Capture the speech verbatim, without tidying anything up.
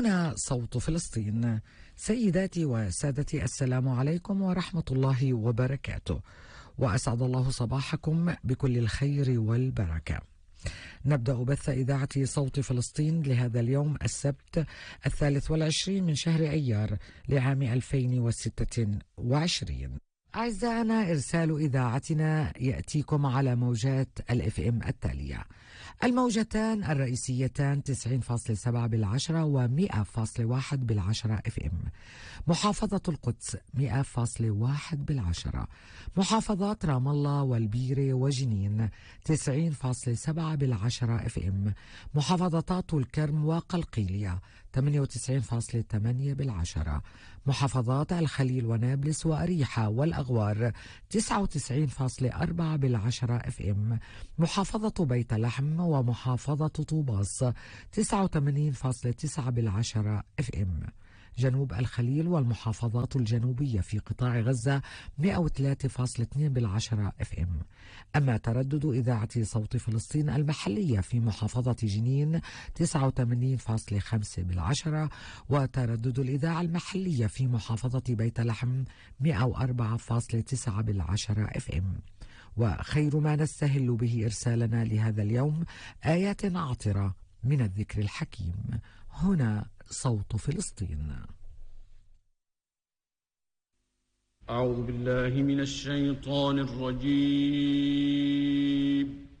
هنا صوت فلسطين. سيداتي وسادتي، السلام عليكم ورحمة الله وبركاته، وأسعد الله صباحكم بكل الخير والبركة. نبدأ بث إذاعة صوت فلسطين لهذا اليوم السبت الثالث والعشرين من شهر أيار لعام ألفين وستة وعشرين. أعزائنا، إرسال إذاعتنا يأتيكم على موجات الإف إم التالية: الموجتان الرئيسيتان تسعين فاصلة سبعة بالعشرة ومئة فاصلة واحد بالعشرة إف إم، محافظة القدس مئة فاصلة واحد بالعشرة، محافظات رام الله والبيرة وجنين تسعين فاصلة سبعة بالعشرة إف إم، محافظات الكرم وقلقيلية ثمانية وتسعين فاصلة ثمانية بالعشرة، محافظات الخليل ونابلس وأريحة والأغوار تسعة وتسعين فاصلة أربعة بالعشرة إف إم، محافظة بيت لحم ومحافظة طوباس تسعة وثمانين فاصلة تسعة بالعشرة إف إم، جنوب الخليل والمحافظات الجنوبية في قطاع غزة مئة وثلاثة فاصلة اثنين بالعشرة إف إم. أما تردد إذاعة صوت فلسطين المحلية في محافظة جنين تسعة وثمانين فاصلة خمسة بالعشرة، وتردد الإذاعة المحلية في محافظة بيت لحم مئة وأربعة فاصلة تسعة بالعشرة إف إم. وخير ما نستهل به إرسالنا لهذا اليوم آيات عاطرة من الذكر الحكيم. هنا صوت فلسطين. أعوذ بالله من الشيطان الرجيم.